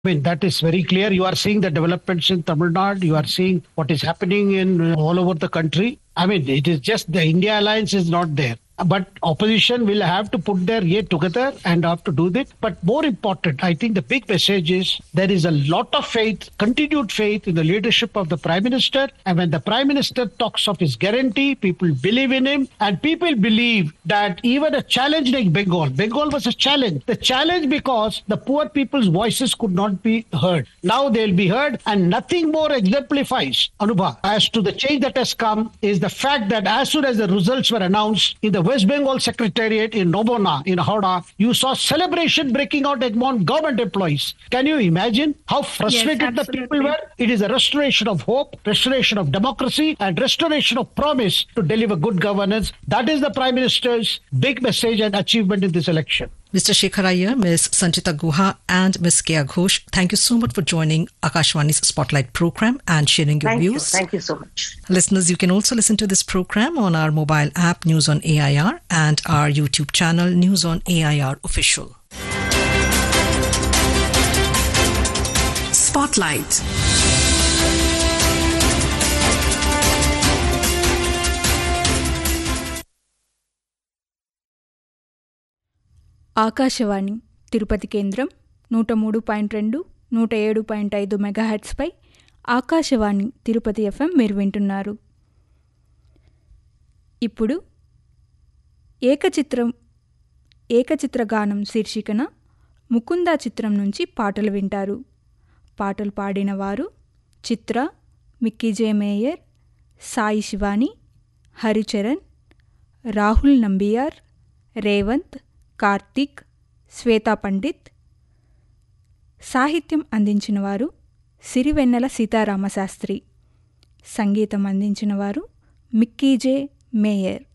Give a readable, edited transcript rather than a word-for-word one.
I mean, that is very clear. You are seeing the developments in Tamil Nadu. You are seeing what is happening in all over the country. I mean, it is just the India alliance is not there. But opposition will have to put their head together and have to do this. But more important, I think the big message is there is a lot of faith, continued faith in the leadership of the Prime Minister. And when the Prime Minister talks of his guarantee, people believe in him. And people believe that even a challenge like Bengal was a challenge. The challenge because the poor people's voices could not be heard. Now they'll be heard, and nothing more exemplifies, Anubha, as to the change that has come is the fact that as soon as the results were announced in the West Bengal Secretariat in Nobona, in Howrah, you saw celebration breaking out among government employees. Can you imagine how frustrated the people were? It is a restoration of hope, restoration of democracy, and restoration of promise to deliver good governance. That is the Prime Minister's big message and achievement in this election. Mr. Shekhar Iyer, Ms. Sanchita Guha and Ms. Kea Ghosh, thank you so much for joining Akashvani's Spotlight program and sharing your views. Thank you so much. Listeners, you can also listen to this program on our mobile app News on AIR and our YouTube channel News on AIR Official. Spotlight. Akashvani Tirupati కేంద్రం 103.2 107.5 మెగాహెర్ట్స్పై Akashvani Tirupati FM మీరు వింటున్నారు. ఇప్పుడు ఏకచిత్ర గానం శీర్షికన ముకుందా చిత్రం నుంచి పాటలు వింటారు. పాటలు పాడిన వారు చిత్ర, మిక్కీ జే మేయర్, సాయి శివాని, హరిచరణ్, రాహుల్ నంబియార్, రేవంత్, కార్తిక్, శ్వేతా పండిత్. సాహిత్యం అందించిన వారు సిరివెన్నెల సీతారామశాస్త్రి. సంగీతం అందించిన వారు మిక్కీ జే మేయర్.